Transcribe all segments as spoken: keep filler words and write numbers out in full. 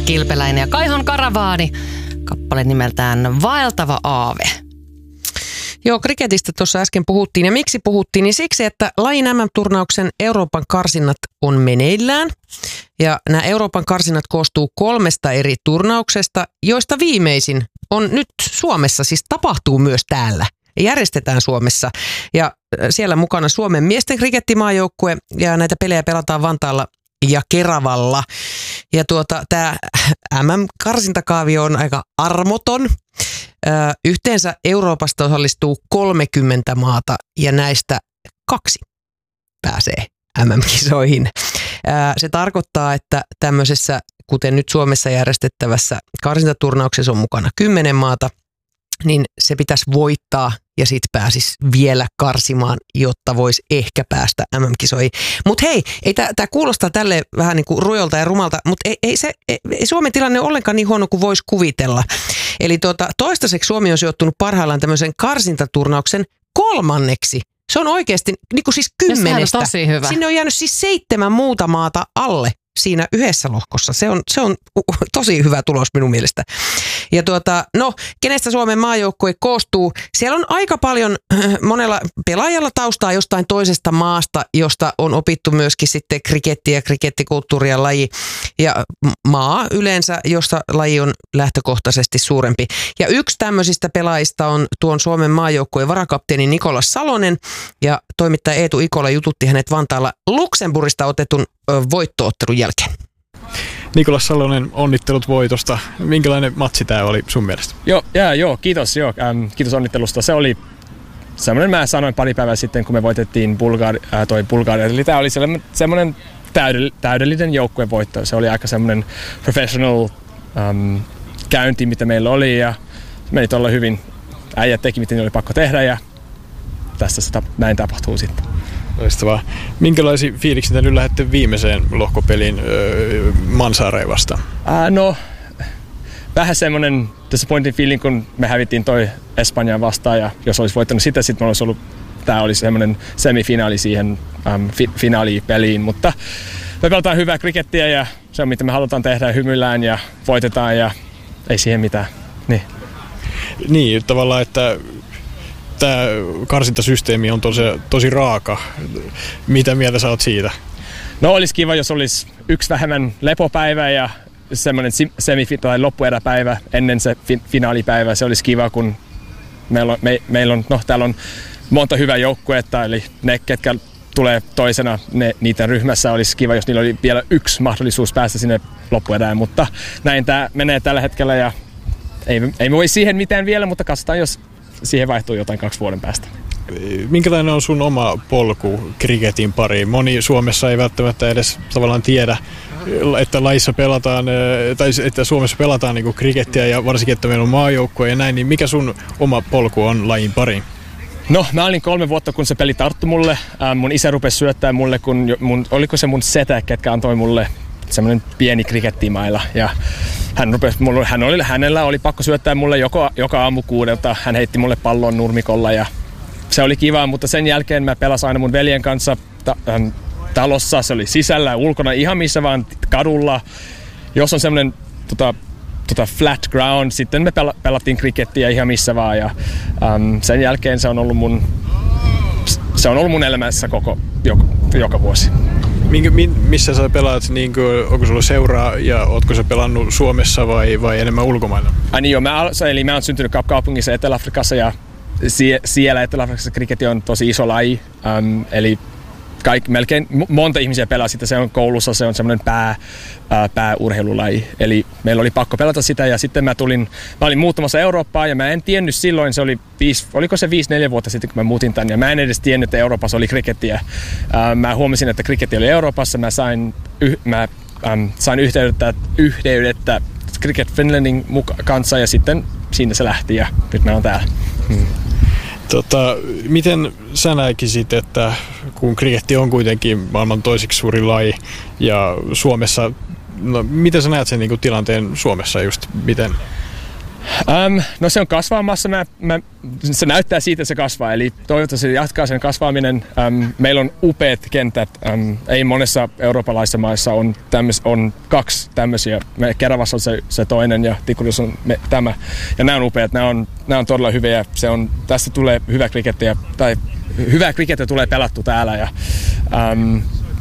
Kilpeläinen ja Kaihon Karavaani. Kappale nimeltään Vaeltava aave. Joo, kriketistä tuossa äsken puhuttiin. Ja miksi puhuttiin? Niin siksi, että lajin M M-turnauksen Euroopan karsinnat on meneillään. Ja nämä Euroopan karsinnat koostuu kolmesta eri turnauksesta, joista viimeisin on nyt Suomessa, siis tapahtuu myös täällä. Järjestetään Suomessa. Ja siellä mukana Suomen miesten krikettimaajoukkue ja näitä pelejä pelataan Vantaalla ja Keravalla. Ja tuota, tämä M M-karsintakaavio on aika armoton. Ö, yhteensä Euroopasta osallistuu kolmekymmentä maata ja näistä kaksi pääsee M M-kisoihin. Ö, se tarkoittaa, että tämmöisessä, kuten nyt Suomessa järjestettävässä karsintaturnauksessa on mukana kymmenen maata, niin se pitäisi voittaa ja sitten pääsisi vielä karsimaan, jotta voisi ehkä päästä M M-kisoihin. Mutta hei, ei tämä kuulostaa tälle vähän niin kuin rujolta ja rumalta, mutta ei, ei, se, ei, ei Suomen tilanne ole ollenkaan niin huono kuin voisi kuvitella. Eli tuota, toistaiseksi Suomi on sijoittunut parhaillaan tämmöisen karsintaturnauksen kolmanneksi. Se on oikeasti niin kuin siis kymmenestä. Tosi hyvä. Sinne on jäänyt siis seitsemän muuta maata alle siinä yhdessä lohkossa. Se on, se on tosi hyvä tulos minun mielestä. Ja tuota, no, kenestä Suomen maajoukkue koostuu? Siellä on aika paljon monella pelaajalla taustaa jostain toisesta maasta, josta on opittu myöskin sitten krikettiä, krikettikulttuuria laji ja maa yleensä, josta laji on lähtökohtaisesti suurempi. Ja yksi tämmöisistä pelaajista on tuon Suomen maajoukkueen varakapteeni Nikolas Salonen ja toimittaja Eetu Ikola jututti hänet Vantaalla Luxemburgista otetun voittoottelun jälkeen. Nikolas Salonen, onnittelut voitosta. Minkälainen matsi tämä oli sun mielestä? Joo, jää, joo kiitos, joo, ähm, kiitos onnittelusta. Se oli semmoinen, mä sanoin pari päivää sitten, kun me voitettiin Bulgaari, äh, toi Bulgaria. Eli tämä oli semmoinen täydellinen joukkueen voitto. Se oli aika semmoinen professional ähm, käynti, mitä meillä oli ja meni tuolla hyvin. Äijät teki, mitä oli pakko tehdä ja tässä se, näin tapahtuu sitten. Loistavaa. Minkälaisia fiiliksiä nyt lähdette viimeiseen lohkopeliin öö, Mansaareen vastaan? Äh, no, vähän semmoinen disappointing feeling, kun me hävittiin toi Espanjaan vastaan ja jos olisi voittanut sitä, sitten olisi ollut, tää oli semmoinen semifinaali siihen ähm, fi- finaalipeliin, mutta me pelataan hyvää krikettiä ja se on mitä me halutaan tehdä ja hymyillään ja voitetaan ja ei siihen mitään. Niin, niin tavallaan, että tämä karsintasysteemi on tosi, tosi raaka. Mitä mieltä sä oot siitä? No olisi kiva, jos olisi yksi vähemmän lepopäivä ja semmoinen semifi- tai loppueräpäivä ennen se fi- finaalipäivä. Se olisi kiva, kun meillä on, me, meillä on, no, täällä on monta hyvää joukkuetta, eli ne, ketkä tulee toisena ne, niiden ryhmässä, olisi kiva, jos niillä oli vielä yksi mahdollisuus päästä sinne loppuerään, mutta näin tämä menee tällä hetkellä ja ei, ei me voi siihen mitään vielä, mutta katsotaan, jos siihen vaihtuu jotain kaksi vuoden päästä. Minkälainen on sun oma polku kriketin pariin? Moni Suomessa ei välttämättä edes tavallaan tiedä, että lajissa pelataan, tai että Suomessa pelataan niin kuin krikettiä ja varsinkin, että meillä on maajoukkue ja näin, niin mikä sun oma polku on lajin pariin? No, mä olin kolme vuotta, kun se peli tarttui mulle. Ähm, mun isä rupesi syöttää mulle, kun mun, oliko se mun setä, ketkä antoi mulle semmoinen pieni krikettimaila. Ja hän rupesi, mulla, hän oli, hänellä oli pakko syöttää mulle joka, joka aamu kuudelta. Hän heitti mulle pallon nurmikolla ja se oli kiva, mutta sen jälkeen mä pelasin aina mun veljen kanssa ta, ähm, talossa. Se oli sisällä, ulkona, ihan missä vaan kadulla. Jos on semmoinen tota, tota flat ground, sitten me pel- pelattiin krikettiä ihan missä vaan. Ja, ähm, sen jälkeen se on ollut mun, se on ollut mun elämässä koko, joka, joka vuosi. Minkä, missä sä pelaat, niin kuin, onko sulla seuraa ja ootko sä pelannut Suomessa vai, vai enemmän ulkomailla? Ai niin joo, mä, eli mä oon syntynyt Kapkaupungissa Etelä-Afrikassa ja sie, siellä Etelä-Afrikassa kriketti on tosi iso laji. Um, eli kaikki, melkein monta ihmisiä pelaa sitä, se on koulussa, se on semmoinen pää, ää, pääurheilulaji. Eli meillä oli pakko pelata sitä ja sitten mä tulin, mä olin muuttamassa Eurooppaan ja mä en tiennyt silloin, se oli viisi, oliko se viisi neljä vuotta sitten kun mä muutin tänne ja mä en edes tiennyt, että Euroopassa oli krikettiä. Ää, mä huomasin, että kriketti oli Euroopassa, mä sain, yh, mä, äm, sain yhteydettä, yhteydettä Cricket Finlandin muka- kanssa ja sitten siinä se lähti ja nyt mä oon täällä. Hmm. Tota, miten sä näkisit, että kun kriketti on kuitenkin maailman toiseksi suuri laji ja Suomessa, no miten sä näet sen niin kuin tilanteen Suomessa just, miten? Um, no se on kasvamassa. Mä, mä, se näyttää siitä, että se kasvaa. Eli toivottavasti se jatkaa sen kasvaminen. Um, meillä on upeat kentät. Um, ei monessa eurooppalaisessa maissa on, tämmöis, on kaksi tämmöisiä. Me Keravassa on se, se toinen ja Tikkurissa on me, tämä. Ja nämä on upeat. Nämä on, nämä on todella hyviä. Se on, tästä tulee hyvä krikettiä, tai hyvää krikettiä tulee pelattu täällä. Ja, um,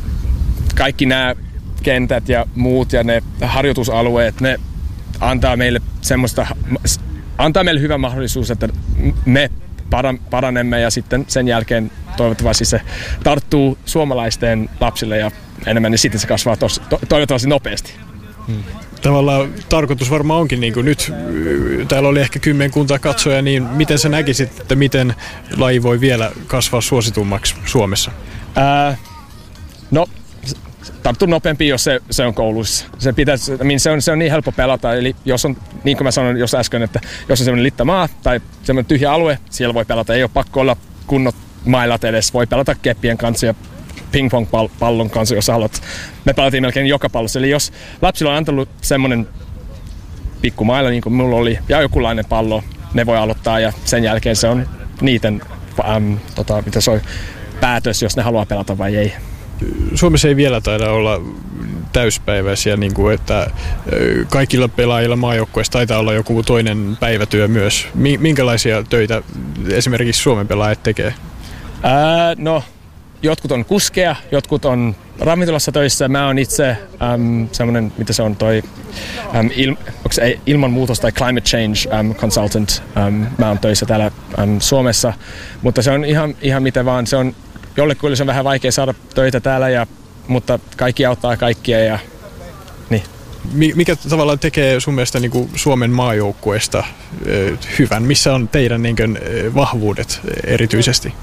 kaikki nämä kentät ja muut ja ne harjoitusalueet, ne antaa meille semmoista, antaa meille hyvä mahdollisuus, että me paranemme ja sitten sen jälkeen toivottavasti se tarttuu suomalaisten lapsille ja enemmän, niin sitten se kasvaa tos, to, toivottavasti nopeasti. Hmm. Tavallaan tarkoitus varmaan onkin, niin kuin nyt täällä oli ehkä kymmenkunta katsoja, niin miten sä näkisit, että miten laji voi vielä kasvaa suositummaksi Suomessa? Ää, no, tarttuu nopeampi, jos se, se on kouluissa. Se, pitäisi, se, on, se on niin helppo pelata, eli jos on, niin kuin mä sanoin jos äsken, että jos on semmoinen littamaa tai semmoinen tyhjä alue, siellä voi pelata. Ei ole pakko olla kunnot mailat edes. Voi pelata keppien kanssa ja ping-pong-pallon kanssa, jos haluat. Me pelattiin melkein joka pallossa. Eli jos lapsilla on antanut semmoinen pikku maila, niin kuin mulla oli, ja jokinlainen pallo, ne voi aloittaa ja sen jälkeen se on niiden äm, tota, mitä se on, päätös, jos ne haluaa pelata vai ei. Suomessa ei vielä taida olla täyspäiväisiä, niin kuin että kaikilla pelaajilla maajoukkueessa taitaa olla joku toinen päivätyö myös. Minkälaisia töitä esimerkiksi Suomen pelaajat tekee? Ää, no, jotkut on kuskeja, jotkut on ravintolassa töissä. Mä oon itse äm, semmoinen, mitä se on toi äm, il, onko se ilmanmuutos tai climate change äm, consultant. Äm, mä oon töissä täällä äm, Suomessa, mutta se on ihan, ihan mitä vaan. Se on jollekuille se on vähän vaikea saada töitä täällä, ja, mutta kaikki auttaa kaikkia. Ja, niin. Mikä tavallaan tekee sun mielestä niin kuin Suomen maajoukkueesta äh, hyvän? Missä on teidän niin kuin, äh, vahvuudet erityisesti?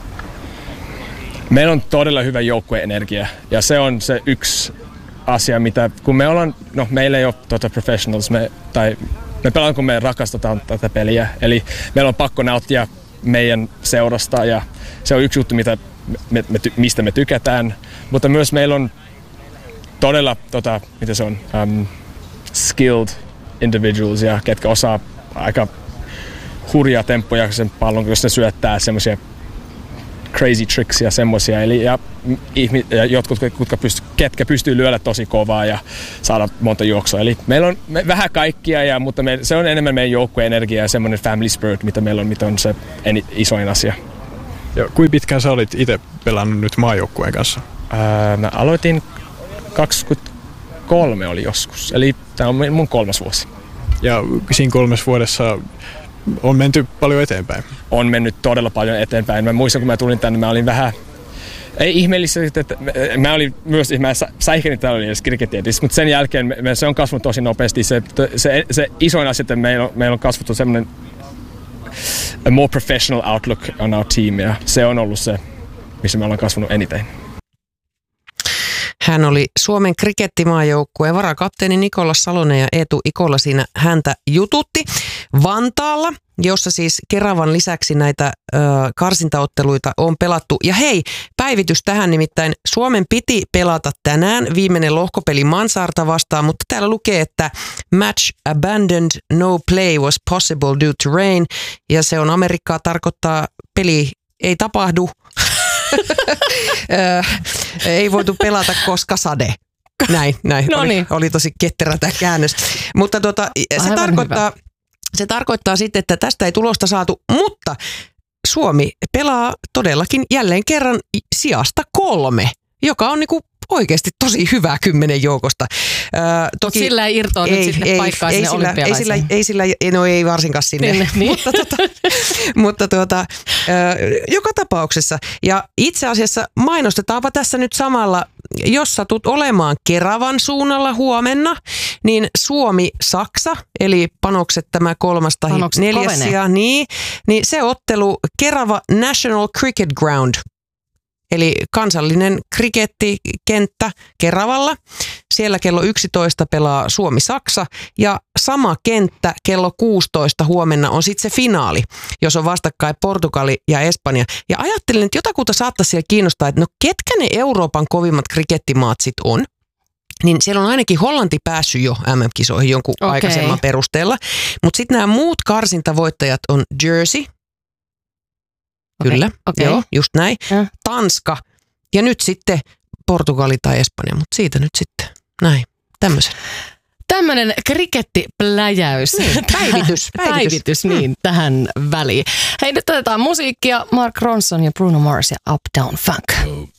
Meillä on todella hyvä joukkueenergia, ja se on se yksi asia, mitä kun me ollaan, no meillä ei ole tuota professionals, me, tai me pelataan, kun me rakastetaan tätä peliä, eli meillä on pakko nauttia meidän seurasta, ja se on yksi juttu, mitä Me, me, mistä me tykätään, mutta myös meillä on todella, tota, mitä se on, um, skilled individuals, ja ketkä osaa aika hurjaa temppuja sen pallon, jos ne syöttää semmoisia crazy tricks ja semmoisia, eli ja, ja jotkut, ketkä pystyy, ketkä pystyy lyödä tosi kovaa ja saada monta juoksua. Eli meillä on me, vähän kaikkia, ja, mutta me, se on enemmän meidän joukkueenergia ja semmoinen family spirit, mitä meillä on, mitä on se en, isoin asia. Ja kuinka pitkään sä olit itse pelannut nyt maajoukkueen kanssa? Ää, mä aloitin kaksikymmentäkolme oli joskus, eli tämä on mun kolmas vuosi. Ja siinä kolmes vuodessa on menty paljon eteenpäin? On mennyt todella paljon eteenpäin. Mä muistan, kun mä tulin tänne, mä olin vähän, ei ihmeellisesti, että mä olin myös, mä säihkenin täällä edes krikettietissä, mutta sen jälkeen me, se on kasvanut tosi nopeasti. Se, se, se isoin asia, että meillä on, meillä on kasvattu semmoinen a more professional outlook on our team, ja se on ollut se, missä me ollaan kasvanut eniten. Hän oli Suomen krikettimaajoukkueen varakapteeni Nikola Salonen, ja Eetu Ikola siinä häntä jututti Vantaalla, jossa siis Keravan lisäksi näitä ö, karsintaotteluita on pelattu. Ja hei, päivitys tähän, nimittäin Suomen piti pelata tänään viimeinen lohkopeli Mansaarta vastaan, mutta täällä lukee, että match abandoned, no play was possible due to rain, ja se on Amerikkaa, tarkoittaa peli ei tapahdu. Ei voitu pelata, koska sade. Näin, näin. No oli, niin. oli tosi ketterä tämä käännös. Mutta tota, se, tarkoittaa, se tarkoittaa sitten, että tästä ei tulosta saatu, mutta Suomi pelaa todellakin jälleen kerran sijasta kolme, joka on niinku oikeasti tosi hyvä kymmenen joukosta. Äh, toki sillä ei irtoa ei, nyt sinne ei, paikkaan ei sinne sillä, ei sillä, ei sillä, no ei varsinkaan sinne, niin, niin. mutta, tota, mutta tuota, äh, joka tapauksessa. Ja itse asiassa mainostetaanpa tässä nyt samalla, jos satut olemaan Keravan suunnalla huomenna, niin Suomi-Saksa, eli panokset tämä kolmas tai panokset neljäs sija, niin, niin se ottelu Kerava National Cricket Ground, eli kansallinen krikettikenttä Keravalla. Siellä kello yksitoista pelaa Suomi-Saksa, ja sama kenttä kello kuusitoista huomenna on sitten se finaali, jos on vastakkain Portugali ja Espanja. Ja ajattelin, että jotakuta saattaisi siellä kiinnostaa, että no ketkä ne Euroopan kovimmat krikettimaat sit on. niin siellä on ainakin Hollanti päässyt jo M M-kisoihin jonkun Okei. aikaisemman perusteella. Mutta sitten nämä muut karsintavoittajat on Jersey, kyllä, okei. joo, just näin, Ja. Tanska ja nyt sitten Portugali tai Espanja, mutta siitä nyt sitten näin, tämmöisen. Tämmöinen krikettipläjäys. Niin, päivitys, päivitys. päivitys niin, tähän väliin. Hei, nyt otetaan musiikkia. Mark Ronson ja Bruno Mars ja Uptown Funk.